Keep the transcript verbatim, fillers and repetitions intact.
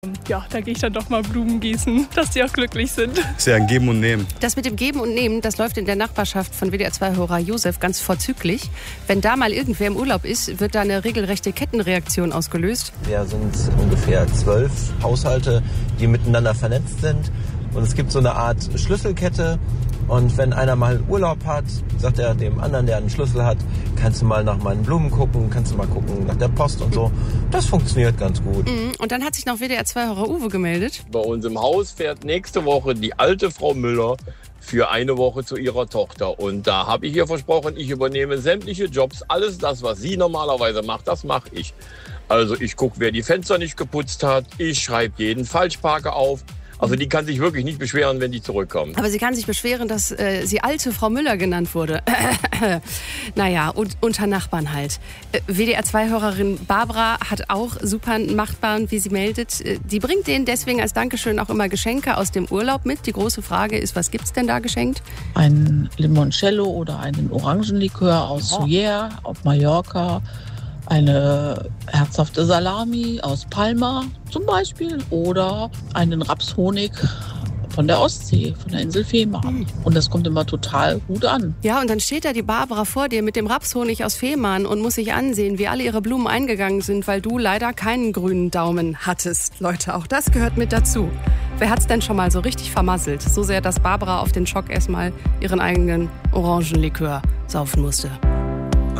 Ja, da gehe ich dann doch mal Blumen gießen, dass die auch glücklich sind. Ist ja ein Geben und Nehmen. Das mit dem Geben und Nehmen, das läuft in der Nachbarschaft von W D R zwei-Hörer Josef ganz vorzüglich. Wenn da mal irgendwer im Urlaub ist, wird da eine regelrechte Kettenreaktion ausgelöst. Wir sind ungefähr zwölf Haushalte, die miteinander vernetzt sind. Und es gibt so eine Art Schlüsselkette. Und wenn einer mal Urlaub hat, sagt er dem anderen, der einen Schlüssel hat, kannst du mal nach meinen Blumen gucken, kannst du mal gucken nach der Post und so. Das funktioniert ganz gut. Und dann hat sich noch W D R zwei-Hörer Uwe gemeldet. Bei uns im Haus fährt nächste Woche die alte Frau Müller für eine Woche zu ihrer Tochter. Und da habe ich ihr versprochen, ich übernehme sämtliche Jobs. Alles das, was sie normalerweise macht, das mache ich. Also ich gucke, wer die Fenster nicht geputzt hat. Ich schreibe jeden Falschparker auf. Also die kann sich wirklich nicht beschweren, wenn die zurückkommt. Aber sie kann sich beschweren, dass äh, sie alte Frau Müller genannt wurde. Naja, und unter Nachbarn halt. Äh, W D R zwei-Hörerin Barbara hat auch super Nachbarn, wie sie meldet. Äh, die bringt denen deswegen als Dankeschön auch immer Geschenke aus dem Urlaub mit. Die große Frage ist, was gibt's denn da geschenkt? Ein Limoncello oder einen Orangenlikör aus Oh. Suyer auf Mallorca. Eine herzhafte Salami aus Palma zum Beispiel oder einen Rapshonig von der Ostsee, von der Insel Fehmarn. Und das kommt immer total gut an. Ja, und dann steht da die Barbara vor dir mit dem Rapshonig aus Fehmarn und muss sich ansehen, wie alle ihre Blumen eingegangen sind, weil du leider keinen grünen Daumen hattest. Leute, auch das gehört mit dazu. Wer hat's denn schon mal so richtig vermasselt? So sehr, dass Barbara auf den Schock erstmal ihren eigenen Orangenlikör saufen musste.